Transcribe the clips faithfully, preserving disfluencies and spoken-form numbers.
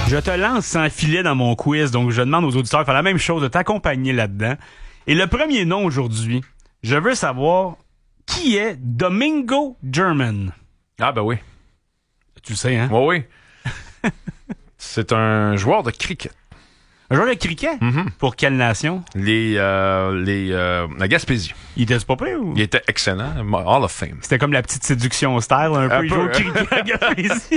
Je te lance sans filet dans mon quiz, donc je demande aux auditeurs de faire la même chose, de t'accompagner là-dedans. Et le premier nom aujourd'hui, je veux savoir qui est Domingo German. Ah ben oui. Tu le sais, hein? Oui, oui. C'est un joueur de cricket. Un joueur de cricket? Mm-hmm. Pour quelle nation? Les, euh, les, euh, la Gaspésie. Il était pas pire ou? Il était excellent. Hall of Fame. C'était comme la petite séduction style, un, un peu. Il jouait au cricket à Gaspésie.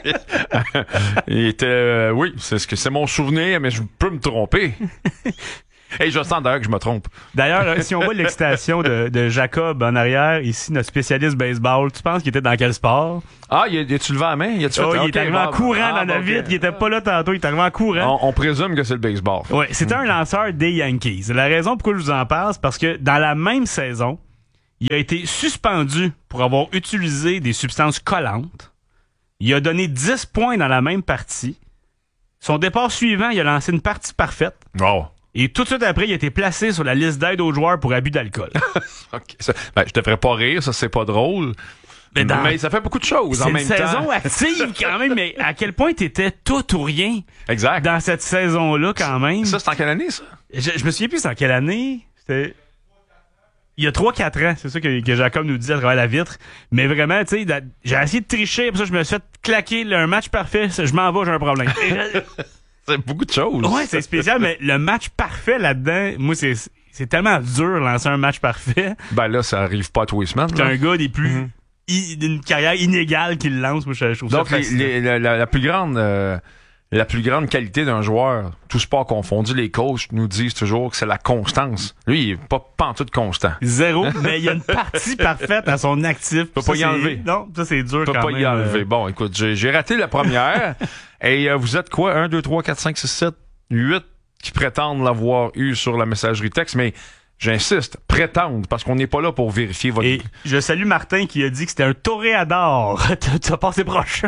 Il était, euh, oui, c'est ce que c'est mon souvenir, mais je peux me tromper. Et je sens d'ailleurs que je me trompe. D'ailleurs, si on voit l'excitation de, de Jacob en arrière, ici, notre spécialiste baseball, tu penses qu'il était dans quel sport? Ah, il a-tu levé la main? Il, a-tu oh, fait, il okay, est arrivé bah, en courant ah, dans la bah, vitre. okay. Il était pas là tantôt, il est arrivé en courant. On, on présume que c'est le baseball. Oui, c'était un lanceur des Yankees. La raison pourquoi je vous en parle, c'est parce que dans la même saison, il a été suspendu pour avoir utilisé des substances collantes. Il a donné dix points dans la même partie. Son départ suivant, il a lancé une partie parfaite. Oh. Et tout de suite après, il a été placé sur la liste d'aide aux joueurs pour abus d'alcool. Okay. Ça, ben, je devrais pas rire, ça c'est pas drôle. Mais, dans... mais ça fait beaucoup de choses en même temps. C'est une saison active quand même, mais à quel point t'étais tout ou rien. Exact. Dans cette saison-là quand même. Ça, c'est en quelle année, ça? Je, je me souviens plus c'est en quelle année. C'était... Il y a trois quatre ans, c'est ça que, que Jacob nous dit à travers la vitre. Mais vraiment, tu sais, j'ai essayé de tricher, pour ça je me suis fait claquer là, un match parfait, je m'en vais, j'ai un problème. C'est beaucoup de choses. Ouais, c'est spécial, mais le match parfait là-dedans, moi, c'est, c'est tellement dur de lancer un match parfait. Ben là, ça arrive pas à tous les semaines. C'est un gars des plus... Mm-hmm. I, d'une carrière inégale qu'il lance, moi, je, je trouve Donc, ça les, les, la, la, la plus grande... Euh, La plus grande qualité d'un joueur, tout sport confondu, les coachs nous disent toujours que c'est la constance. Lui, il est pas pantoute constant. Zéro, mais il y a une partie parfaite à son actif. Peut pas y enlever. Non, ça c'est dur Peut quand pas même. y enlever. Bon, écoute, j'ai, j'ai raté la première. Et euh, vous êtes quoi? un, deux, trois, quatre, cinq, six, sept, huit qui prétendent l'avoir eu sur la messagerie texte, mais j'insiste, prétendent, parce qu'on n'est pas là pour vérifier votre... Et je salue Martin qui a dit que c'était un toréador. T'as passé proche.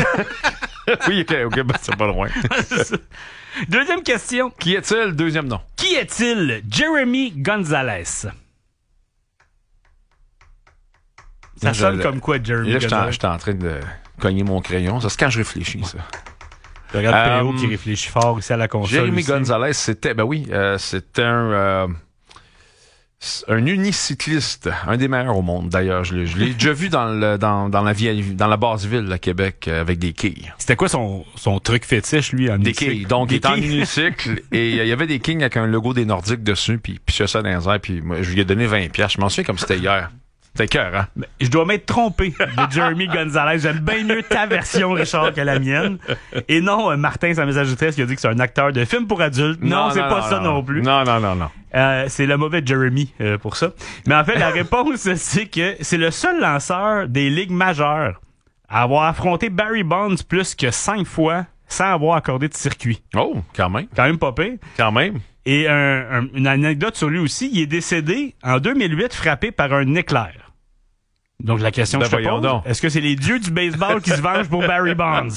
Oui, ok, ok, ben c'est pas loin. Deuxième question. Qui est-il? Deuxième nom. Qui est-il? Jeremy Gonzalez. Ça Je, sonne le, comme quoi, Jeremy là, Gonzalez? Là, j'étais en train de cogner mon crayon. Ça, c'est quand je réfléchis, ça. Je regarde P O um, qui réfléchit fort ici à la console. Jeremy aussi. Gonzalez, c'était, ben oui, euh, c'était un... Euh, un unicycliste, un des meilleurs au monde d'ailleurs. Je l'ai, je l'ai déjà vu dans, le, dans, dans, la vieille, dans la basse ville à Québec euh, avec des quilles. C'était quoi son, son truc fétiche, lui, en Des unicycle? quilles. Donc, des il était en quilles. unicycle et il euh, y avait des quilles avec un logo des Nordiques dessus, puis puis ça dans les airs, puis moi, je lui ai donné vingt piastres. Je m'en souviens comme c'était hier. C'était cœur, hein? Mais je dois m'être trompé de Jeremy Gonzalez. J'aime bien mieux ta version, Richard, que la mienne. Et non, euh, Martin, sa message de texte, il a dit que c'est un acteur de film pour adultes. Non, non c'est non, pas non, ça non, non plus. Non, non, non, non. Euh, c'est le mauvais Jeremy euh, pour ça. Mais en fait, la réponse, c'est que c'est le seul lanceur des ligues majeures à avoir affronté Barry Bonds plus que cinq fois sans avoir accordé de circuit. Oh, quand même. Quand même pas pire. Quand même. Et un, un, une anecdote sur lui aussi, il est décédé en deux mille huit frappé par un éclair. Donc la question ben que je te pose, donc. est-ce que c'est les dieux du baseball qui se vengent pour Barry Bonds?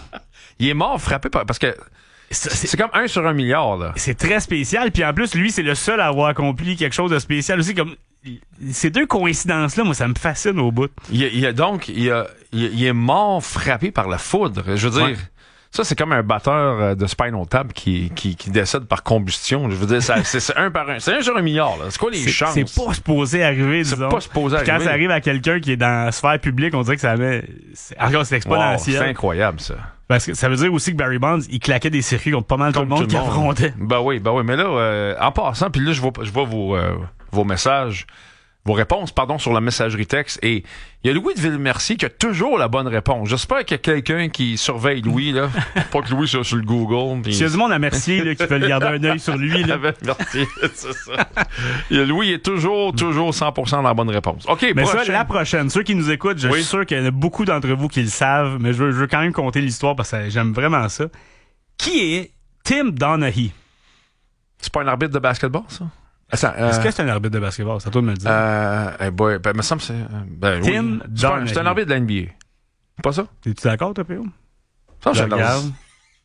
Il est mort frappé par... Parce que c'est, c'est comme un sur un milliard, là. C'est très spécial. Puis en plus, lui, c'est le seul à avoir accompli quelque chose de spécial aussi. Comme ces deux coïncidences-là, moi, ça me fascine au bout. Il, il a donc, il, a, il, il est mort frappé par la foudre. Je veux dire... Ouais. Ça, c'est comme un batteur de Spinal Tap qui, qui, qui décède par combustion. Je veux dire, ça, c'est, c'est un par un. C'est un sur un milliard, là. C'est quoi les c'est, chances? C'est pas supposé arriver, c'est disons. C'est pas supposé arriver. Quand ça arrive à quelqu'un qui est dans la sphère publique, on dirait que ça met... C'est, encore, c'est exponentiel. Wow, c'est incroyable, ça. Parce que ça veut dire aussi que Barry Bonds, il claquait des circuits contre pas mal tout le monde qui affrontait. Ben oui, ben oui. Mais là, euh, en passant, puis là, je vois, je vois vos, euh, vos messages... Vos réponses, pardon, sur la messagerie texte. Et il y a Louis de Villemercier qui a toujours la bonne réponse. J'espère qu'il y a quelqu'un qui surveille Louis, là. Pas que Louis soit sur le Google. Pis... S'il y a du monde à Mercier, là, qui peut garder un œil sur lui, là. Mercier, c'est ça. Et Louis est toujours, toujours cent pour cent dans la bonne réponse. OK, mais prochaine. ça, la prochaine. Ceux qui nous écoutent, je oui. suis sûr qu'il y en a beaucoup d'entre vous qui le savent, mais je veux, je veux quand même compter l'histoire parce que j'aime vraiment ça. Qui est Tim Donaghy? C'est pas un arbitre de basketball, ça? Attends, euh, Est-ce que c'est un arbitre de basketball? C'est à toi de me le dire. Euh, eh boy, ben, me semble que c'est, ben, Tim oui. c'est, un, c'est un arbitre de la N B A. Pas ça? Es-tu d'accord, toi, P O? Ça, je regarde.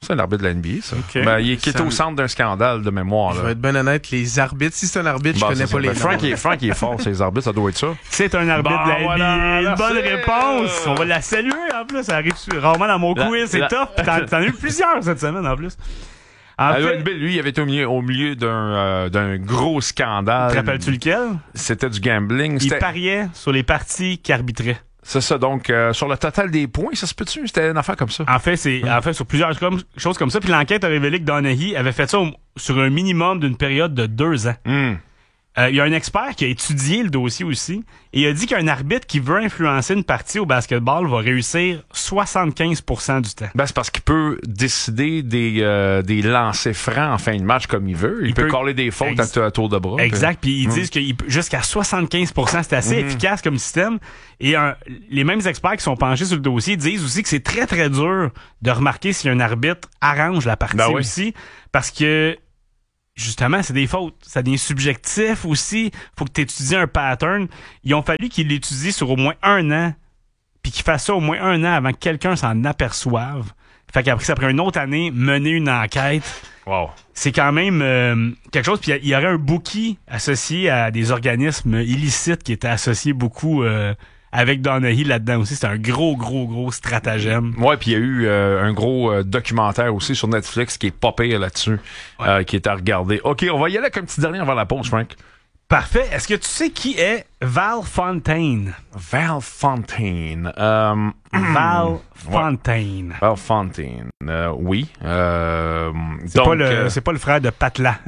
C'est un arbitre de la N B A, ça. Okay. Ben, il est, qui est Ça au me- centre d'un scandale de mémoire. Je Là. vais être bien honnête, les arbitres, si c'est un arbitre, Bon, je connais c'est pas ça. les Ben, Frank, noms. il est, Frank, il est fort, ses arbitres, ça doit être ça. C'est un arbitre Bon, de la N B A. voilà, Une merci. bonne réponse. On va la saluer en plus. Ça arrive rarement dans mon La- quiz. C'est la- top. T'en, t'en as eu plusieurs cette semaine en plus. En À fait, l'O N B, lui, il avait été au milieu, au milieu d'un, euh, d'un gros scandale. te rappelles-tu lequel? C'était du gambling. Il C'était... pariait sur les parties qu'il arbitrait. C'est ça, donc, euh, sur le total des points, ça se peut-tu? C'était une affaire comme ça. En fait, c'est en fait sur plusieurs comme- choses comme ça. Puis l'enquête a révélé que Donaghy avait fait ça au- sur un minimum d'une période de deux ans. Hum. Euh, il y a un expert qui a étudié le dossier aussi et il a dit qu'un arbitre qui veut influencer une partie au basketball va réussir soixante-quinze pour cent du temps. Ben, c'est parce qu'il peut décider des, euh, des lancers francs en fin de match comme il veut. Il, Il peut, peut- coller des fautes Ex- à, à tour de bras. Exact. Puis ils Mm. disent que il peut- jusqu'à soixante-quinze pour cent, c'est assez Mm. efficace comme système. Et un- les mêmes experts qui sont penchés sur le dossier disent aussi que c'est très, très dur de remarquer si un arbitre arrange la partie Ben oui. aussi. Parce que, justement, c'est des fautes. Ça devient subjectif aussi. Faut que tu étudies un pattern. Ils ont fallu qu'ils l'étudient sur au moins un an. Puis qu'ils fassent ça au moins un an avant que quelqu'un s'en aperçoive. Fait qu'après, ça après une autre année, mener une enquête. Wow. C'est quand même euh, quelque chose. Puis il y, y aurait un bookie associé à des organismes illicites qui étaient associés beaucoup euh, avec Donaghy là-dedans aussi. C'est un gros, gros, gros stratagème. Ouais, puis il y a eu euh, un gros euh, documentaire aussi sur Netflix qui est pas pire là-dessus, Ouais. euh, qui est à regarder. OK, on va y aller avec un petit dernier avant la pause, Frank. Parfait. Est-ce que tu sais qui est Val Fontaine? Val Fontaine. Euh, Val Fontaine. Val Fontaine. Euh, oui. Euh, C'est donc, pas, le, euh, c'est pas le frère de Patla.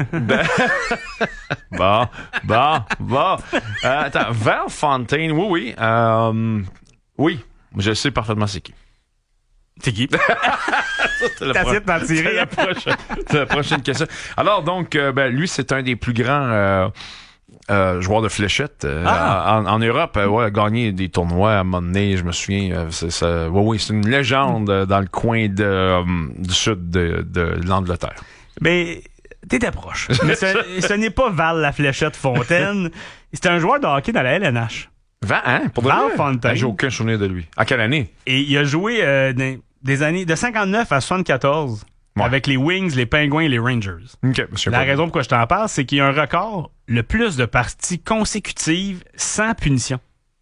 Bon, bon, bon. Euh, attends, Val Fontaine, oui, oui. Euh, oui, je sais parfaitement c'est qui. c'est qui? C'est la, T'as essayé de t'en c'est tirer. la prochaine, c'est la prochaine question. Alors, donc, euh, ben, lui, c'est un des plus grands euh, euh, joueurs de fléchettes euh, Ah! en, en Europe. Euh, ouais, a gagné des tournois à un moment donné, je me souviens. Euh, c'est, ça, ouais, oui, c'est une légende euh, dans le coin de, euh, du sud de, de l'Angleterre. Mais t'étais proche. Mais ce, ce n'est pas Val la fléchette Fontaine. C'est un joueur de hockey dans la L N H. Val, hein? Pour de Val vrai? Fontaine. Ah, j'ai aucun souvenir de lui. À quelle année? Et il a joué euh, des, des années de cinquante-neuf à soixante-quatorze Ouais. avec les Wings, les Penguins et les Rangers. OK, monsieur. La raison pourquoi je t'en parle, c'est qu'il y a un record le plus de parties consécutives sans punition.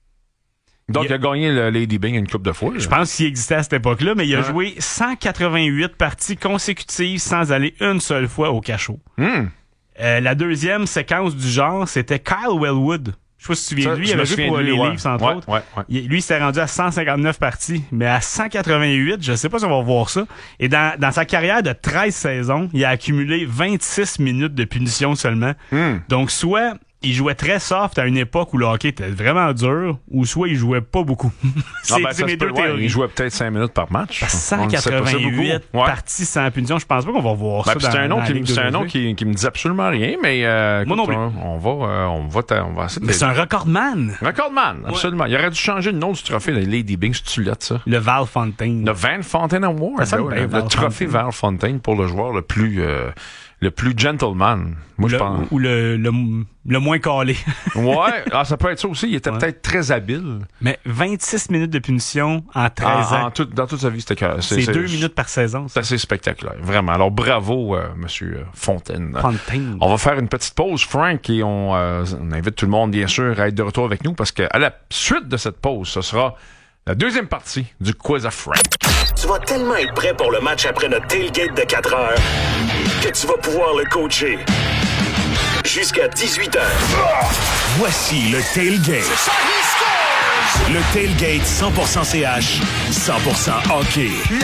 Donc, il il a- a gagné le Lady Bing une coupe de fois. Je pense qu'il existait à cette époque-là, mais il a Ouais. joué cent quatre-vingt-huit parties consécutives sans aller une seule fois au cachot. Hmm. Euh, la deuxième séquence du genre, c'était Kyle Wellwood. Je sais pas si tu te souviens Ça, de lui, je il me avait joué souviens pour de lui, les ouais. Leafs, entre Ouais, autres. ouais, ouais. Il- lui, il s'est rendu à cent cinquante-neuf parties, mais à cent quatre-vingt-huit, je sais pas si on va voir ça. Et dans, dans sa carrière de treize saisons, il a accumulé vingt-six minutes de punition seulement. Hmm. Donc, soit il jouait très soft à une époque où le hockey était vraiment dur, ou soit il jouait pas beaucoup. c'est Ah, ben, c'est ça mes se peut, deux ouais, théories. il jouait peut-être cinq minutes par match. cent On ne sait pas, c'est quatre-vingt-huit beaucoup. Ouais. parties sans punition. Je pense pas qu'on va voir Ben, ça puis dans, c'est un nom dans la qui, Ligue c'est un de nom rugby. qui, qui me dit absolument rien, mais euh, Moi non écoute, plus. on, on va, euh, on va, t'a- on va essayer de Mais c'est un recordman. Recordman, absolument. Il aurait dû changer le nom du trophée de Lady Bing, c'est-tu lettre, ça? Le Val Fontaine. Le Van Fontaine Award. Ça sonne là, bien, le, Val le trophée Fontaine. Val Fontaine pour le joueur le plus, euh, le plus gentleman. Moi, je Le- pense. Ou le, le, le moins calé. Ouais, ah, ça peut être ça aussi. Il était Ouais. peut-être très habile. Mais vingt-six minutes de punition en treize En- ans. en tout- dans toute sa vie, c'était que- C'est deux minutes par saison. C'est ça. assez spectaculaire, vraiment. Alors, bravo, euh, Monsieur euh, Fontaine. Fontaine. On va faire une petite pause, Frank, et on, euh, on invite tout le monde, bien sûr, à être de retour avec nous, parce qu'à la suite de cette pause, ce sera la deuxième partie du quiz à Frank. Tu vas tellement être prêt pour le match après notre tailgate de quatre heures que tu vas pouvoir le coacher jusqu'à dix-huit heures. Voici le Tailgate. Le Tailgate cent pour cent C H, cent pour cent hockey.